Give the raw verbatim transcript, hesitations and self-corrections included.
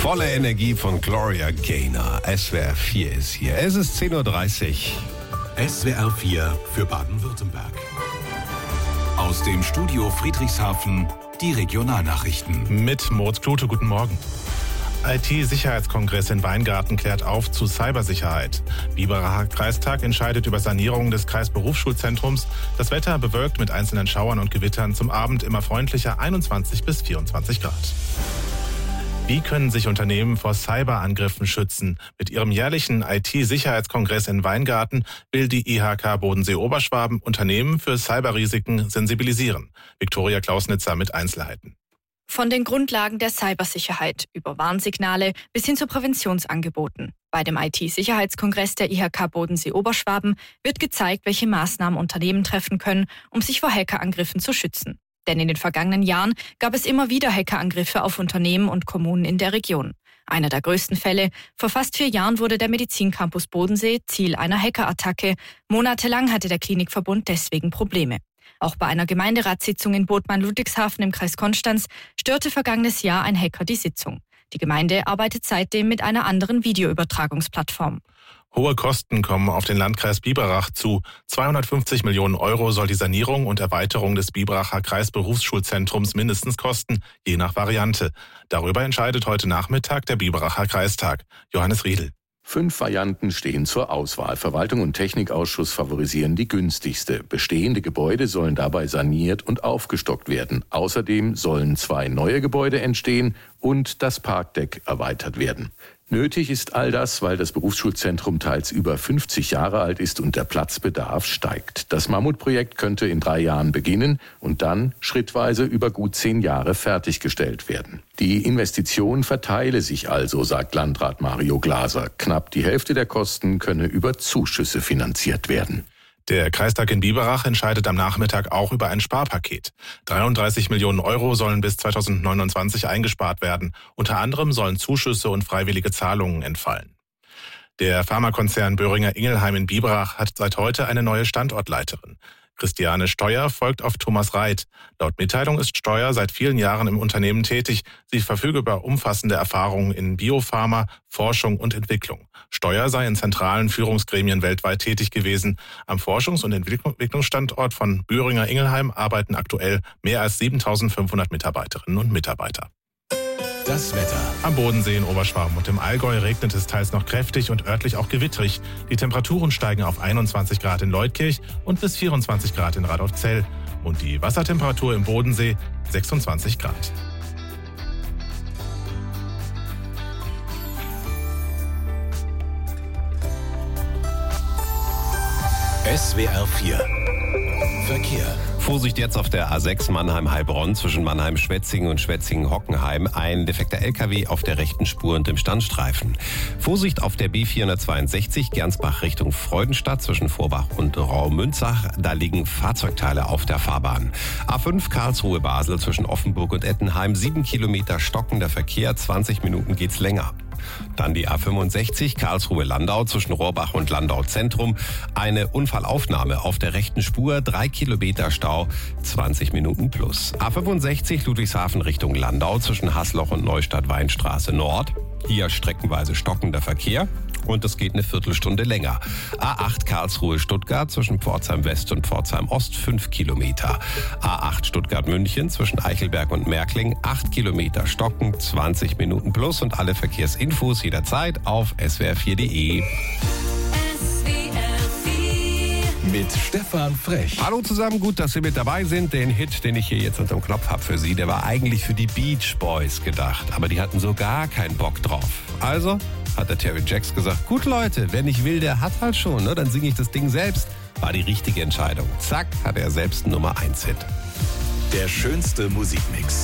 Volle Energie von Gloria Gaynor. S W R vier ist hier. Es ist zehn Uhr dreißig. S W R vier für Baden-Württemberg. Aus dem Studio Friedrichshafen die Regionalnachrichten. Mit Moritz Klute, guten Morgen. I T-Sicherheitskongress in Weingarten klärt auf zu Cybersicherheit. Biberacher Kreistag entscheidet über Sanierung des Kreisberufsschulzentrums. Das Wetter bewölkt mit einzelnen Schauern und Gewittern. Zum Abend immer freundlicher, einundzwanzig bis vierundzwanzig Grad. Wie können sich Unternehmen vor Cyberangriffen schützen? Mit ihrem jährlichen I T-Sicherheitskongress in Weingarten will die I H K Bodensee-Oberschwaben Unternehmen für Cyberrisiken sensibilisieren. Viktoria Klausnitzer mit Einzelheiten. Von den Grundlagen der Cybersicherheit über Warnsignale bis hin zu Präventionsangeboten. Bei dem I T-Sicherheitskongress der I H K Bodensee-Oberschwaben wird gezeigt, welche Maßnahmen Unternehmen treffen können, um sich vor Hackerangriffen zu schützen. Denn in den vergangenen Jahren gab es immer wieder Hackerangriffe auf Unternehmen und Kommunen in der Region. Einer der größten Fälle: Vor fast vier Jahren wurde der Medizincampus Bodensee Ziel einer Hackerattacke. Monatelang hatte der Klinikverbund deswegen Probleme. Auch bei einer Gemeinderatssitzung in Bodman-Ludwigshafen im Kreis Konstanz störte vergangenes Jahr ein Hacker die Sitzung. Die Gemeinde arbeitet seitdem mit einer anderen Videoübertragungsplattform. Hohe Kosten kommen auf den Landkreis Biberach zu. zweihundertfünfzig Millionen Euro soll die Sanierung und Erweiterung des Biberacher Kreisberufsschulzentrums mindestens kosten, je nach Variante. Darüber entscheidet heute Nachmittag der Biberacher Kreistag. Johannes Riedel. Fünf Varianten stehen zur Auswahl. Verwaltung und Technikausschuss favorisieren die günstigste. Bestehende Gebäude sollen dabei saniert und aufgestockt werden. Außerdem sollen zwei neue Gebäude entstehen und das Parkdeck erweitert werden. Nötig ist all das, weil das Berufsschulzentrum teils über fünfzig Jahre alt ist und der Platzbedarf steigt. Das Mammutprojekt könnte in drei Jahren beginnen und dann schrittweise über gut zehn Jahre fertiggestellt werden. Die Investition verteile sich also, sagt Landrat Mario Glaser. Knapp die Hälfte der Kosten könne über Zuschüsse finanziert werden. Der Kreistag in Biberach entscheidet am Nachmittag auch über ein Sparpaket. dreiunddreißig Millionen Euro sollen bis zweitausendneunundzwanzig eingespart werden. Unter anderem sollen Zuschüsse und freiwillige Zahlungen entfallen. Der Pharmakonzern Boehringer Ingelheim in Biberach hat seit heute eine neue Standortleiterin. Christiane Steuer folgt auf Thomas Reit. Laut Mitteilung ist Steuer seit vielen Jahren im Unternehmen tätig. Sie verfüge über umfassende Erfahrungen in Biopharma, Forschung und Entwicklung. Steuer sei in zentralen Führungsgremien weltweit tätig gewesen. Am Forschungs- und Entwicklungsstandort von Boehringer Ingelheim arbeiten aktuell mehr als siebentausendfünfhundert Mitarbeiterinnen und Mitarbeiter. Das Wetter. Am Bodensee in Oberschwaben und im Allgäu regnet es teils noch kräftig und örtlich auch gewittrig. Die Temperaturen steigen auf einundzwanzig Grad in Leutkirch und bis vierundzwanzig Grad in Radolfzell. Und die Wassertemperatur im Bodensee sechsundzwanzig Grad. S W R vier Verkehr. Vorsicht jetzt auf der A sechs Mannheim-Heilbronn zwischen Mannheim-Schwetzingen und Schwetzingen-Hockenheim. Ein defekter L K W auf der rechten Spur und im Standstreifen. Vorsicht auf der B vierhundertzweiundsechzig Gernsbach Richtung Freudenstadt zwischen Vorbach und Raumünzach. Da liegen Fahrzeugteile auf der Fahrbahn. A fünf Karlsruhe-Basel zwischen Offenburg und Ettenheim. Sieben Kilometer stockender Verkehr. zwanzig Minuten geht's länger. Dann die A fünfundsechzig Karlsruhe-Landau zwischen Rohrbach und Landau Zentrum. Eine Unfallaufnahme auf der rechten Spur, drei Kilometer Stau, zwanzig Minuten plus. A fünfundsechzig Ludwigshafen Richtung Landau zwischen Haßloch und Neustadt-Weinstraße Nord. Hier streckenweise stockender Verkehr und es geht eine Viertelstunde länger. A acht Karlsruhe-Stuttgart zwischen Pforzheim West und Pforzheim Ost, fünf Kilometer. A acht Stuttgart-München zwischen Eichelberg und Märkling, acht Kilometer stocken, zwanzig Minuten plus und alle Verkehrsinfos jederzeit auf s w r vier punkt d e. Mit Stefan Frech. Hallo zusammen, gut, dass Sie mit dabei sind. Den Hit, den ich hier jetzt unterm Knopf habe für Sie, der war eigentlich für die Beach Boys gedacht. Aber die hatten so gar keinen Bock drauf. Also hat der Terry Jacks gesagt, gut Leute, wer nicht will, der hat halt schon, ne? Dann singe ich das Ding selbst. War die richtige Entscheidung. Zack, hat er selbst einen Nummer eins Hit. Der schönste Musikmix.